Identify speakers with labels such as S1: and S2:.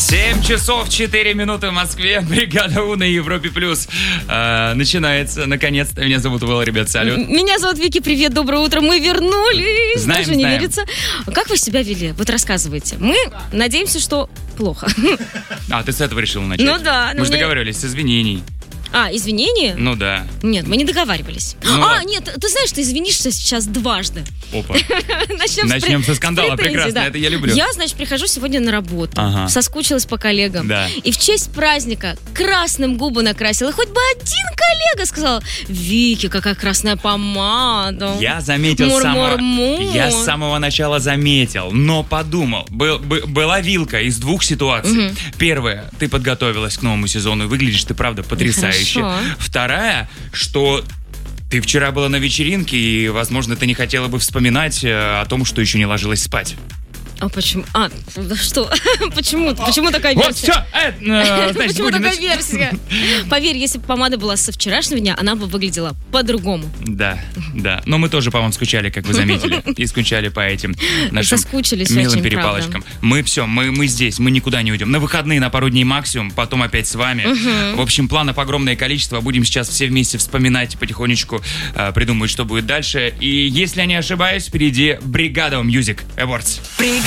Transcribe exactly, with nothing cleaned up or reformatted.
S1: семь часов четыре минуты в Москве. Бригада У на Европе Плюс. А, начинается, наконец-то. Меня зовут Вова, ребят, салют.
S2: Меня зовут Вики, привет, доброе утро. Мы вернулись.
S1: Знаем,
S2: Даже не
S1: знаем.
S2: верится. Как вы себя вели? Вот рассказывайте. Мы надеемся, что плохо.
S1: А, ты с этого решил начать?
S2: Ну да.
S1: Мы же
S2: мне-
S1: договаривались с извинений.
S2: А, извинения?
S1: Ну да.
S2: Нет, мы не договаривались.
S1: Ну
S2: а,
S1: ладно.
S2: нет, ты знаешь, ты извинишься сейчас дважды.
S1: Опа.
S2: Начнем, с
S1: Начнем
S2: пре-
S1: со скандала.
S2: с претензий,
S1: Прекрасно,
S2: да.
S1: это я люблю.
S2: Я, значит, прихожу сегодня на работу.
S1: Ага.
S2: Соскучилась по коллегам.
S1: Да.
S2: И в честь праздника красным губы накрасила. Хоть бы один коллега сказал: Вики, какая красная помада.
S1: Я заметил с самого...
S2: Мур-мур-мур.
S1: Я с самого начала заметил, но подумал. Был, бы- была вилка из двух ситуаций. Первая, ты подготовилась к новому сезону, и выглядишь ты, правда, потрясающе.
S2: Хорошо.
S1: Вторая, что... Ты вчера была на вечеринке, и, возможно, ты не хотела бы вспоминать э, о том, что еще не ложилась спать.
S2: А почему? А, да что? Почему? Почему такая
S1: Вот
S2: версия?
S1: все! Э, э, значит,
S2: Почему
S1: будем
S2: такая
S1: нач-
S2: версия? Поверь, если бы помада была со вчерашнего дня, она бы выглядела по-другому.
S1: Да, да. Но мы тоже по вам скучали, как вы заметили. И скучали по этим нашим
S2: Соскучились
S1: милым
S2: очень,
S1: перепалочкам. Мы все, мы, мы здесь, мы никуда не уйдем. На выходные, на пару дней максимум, потом опять с вами. В общем, планов огромное количество. Будем сейчас все вместе вспоминать, потихонечку э, придумывать, что будет дальше. И если я не ошибаюсь, впереди Бригада Music Awards.
S3: Бригада!